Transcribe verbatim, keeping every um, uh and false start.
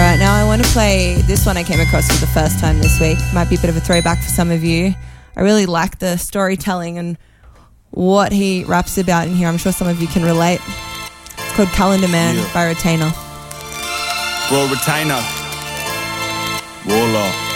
right, now I want to play this one I came across for the first time this week. Might be a bit of a throwback for some of you. I really like the storytelling and what he raps about in here. I'm sure some of you can relate. It's called Calendar Man Yeah. by Retainer. Bro, Retainer. Warlaw.